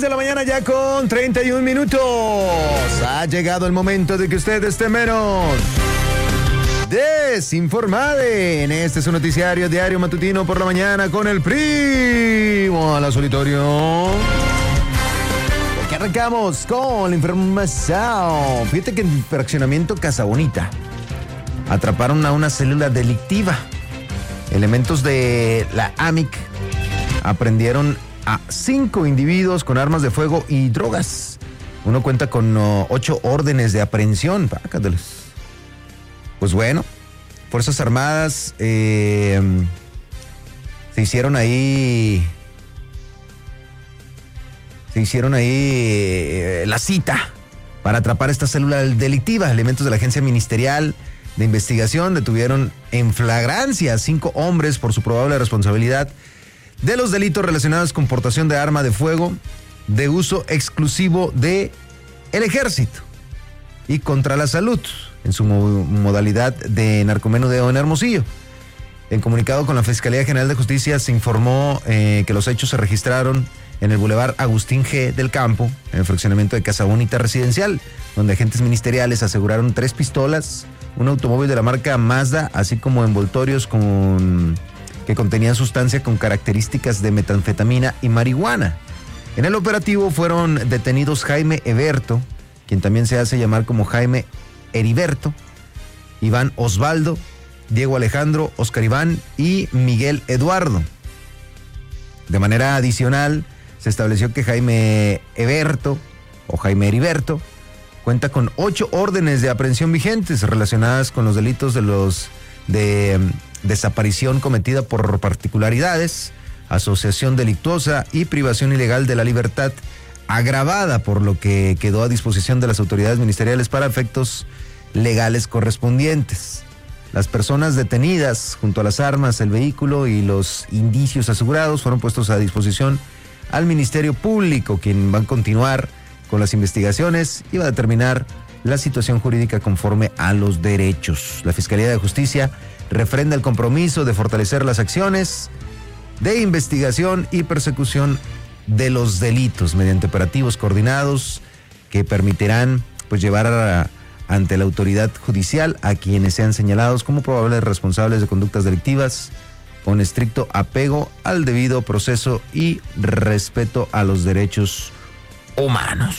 de la mañana ya con 31 minutos. Ha llegado el momento de que usted esté menos desinformado en este su noticiario diario matutino por la mañana con el primo al solitario. Aquí arrancamos con la información. Fíjate que en fraccionamiento Casa Bonita atraparon a una célula delictiva. Elementos de la AMIC aprendieron a 5 individuos con armas de fuego y drogas. Uno cuenta con 8 órdenes de aprehensión. Pácateles. Pues bueno, Fuerzas Armadas se hicieron ahí la cita para atrapar esta célula delictiva. Elementos de la agencia ministerial de investigación detuvieron en flagrancia a 5 hombres por su probable responsabilidad de los delitos relacionados con portación de arma de fuego de uso exclusivo de el ejército y contra la salud en su modalidad de narcomenudeo en Hermosillo. En comunicado con la Fiscalía General de Justicia se informó que los hechos se registraron en el Boulevard Agustín G. del Campo, en el fraccionamiento de Casa Bonita Residencial, donde agentes ministeriales aseguraron 3 pistolas, un automóvil de la marca Mazda, así como envoltorios que contenían sustancia con características de metanfetamina y marihuana. En el operativo fueron detenidos Jaime Eberto, quien también se hace llamar como Jaime Heriberto, Iván Osvaldo, Diego Alejandro, Oscar Iván y Miguel Eduardo. De manera adicional, se estableció que Jaime Eberto o Jaime Heriberto cuenta con 8 órdenes de aprehensión vigentes relacionadas con los delitos de desaparición cometida por particularidades, asociación delictuosa y privación ilegal de la libertad agravada, por lo que quedó a disposición de las autoridades ministeriales para efectos legales correspondientes. Las personas detenidas, junto a las armas, el vehículo y los indicios asegurados, fueron puestos a disposición al Ministerio Público, quien va a continuar con las investigaciones y va a determinar la situación jurídica conforme a los derechos. La Fiscalía de Justicia refrenda el compromiso de fortalecer las acciones de investigación y persecución de los delitos mediante operativos coordinados que permitirán llevar ante la autoridad judicial a quienes sean señalados como probables responsables de conductas delictivas, con estricto apego al debido proceso y respeto a los derechos humanos.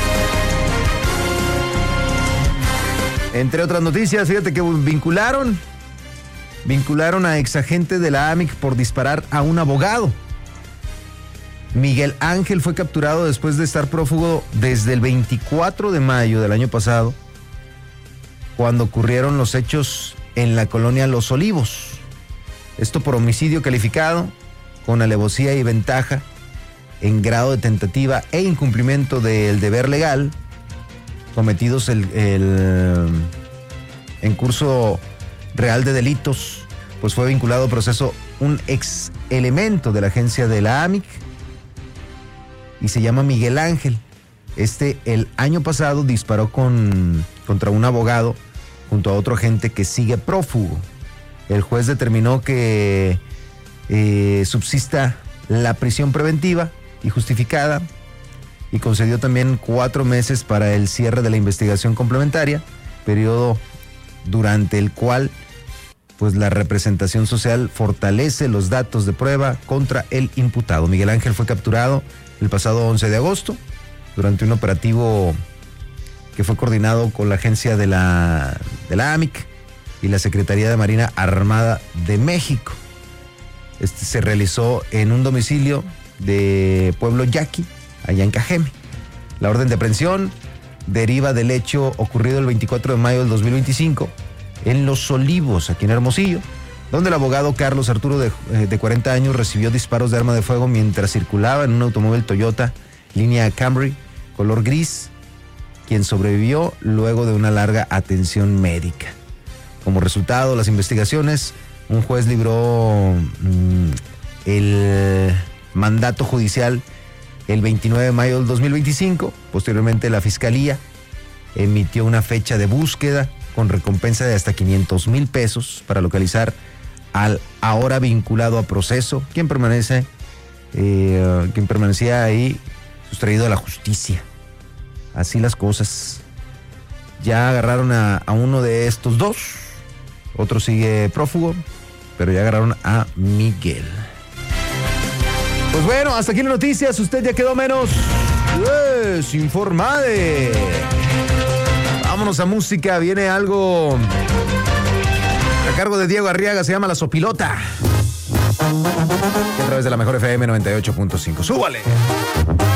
Entre otras noticias, fíjate que vincularon a exagente de la AMIC por disparar a un abogado. Miguel Ángel fue capturado después de estar prófugo desde el 24 de mayo del año pasado, cuando ocurrieron los hechos en la colonia Los Olivos. Esto por homicidio calificado, con alevosía y ventaja, en grado de tentativa e incumplimiento del deber legal, cometidos en curso real de delitos, pues fue vinculado a proceso un ex elemento de la agencia de la AMIC y se llama Miguel Ángel. El año pasado disparó contra un abogado junto a otro agente que sigue prófugo. El juez determinó que subsista la prisión preventiva y justificada y concedió también 4 meses para el cierre de la investigación complementaria, periodo durante el cual la representación social fortalece los datos de prueba contra el imputado. Miguel Ángel fue capturado el pasado 11 de agosto durante un operativo que fue coordinado con la agencia de la AMIC y la Secretaría de Marina Armada de México. Se realizó en un domicilio de Pueblo Yaqui, allá en Cajeme. La orden de aprehensión deriva del hecho ocurrido el 24 de mayo del 2025 en Los Olivos, aquí en Hermosillo, donde el abogado Carlos Arturo, de 40 años, recibió disparos de arma de fuego mientras circulaba en un automóvil Toyota línea Camry, color gris, quien sobrevivió luego de una larga atención médica. Como resultado de las investigaciones, un juez libró el mandato judicial el 29 de mayo del 2025. Posteriormente, la Fiscalía emitió una fecha de búsqueda con recompensa de hasta 500,000 pesos para localizar al ahora vinculado a proceso, quien permanecía ahí sustraído a la justicia. Así las cosas. Ya agarraron a uno de estos dos. Otro sigue prófugo, pero ya agarraron a Miguel. Pues bueno, hasta aquí las noticias. Usted ya quedó menos desinformado. Vámonos a música. Viene algo a cargo de Diego Arriaga. Se llama La Sopilota. Y a través de la mejor FM 98.5. ¡Súbale!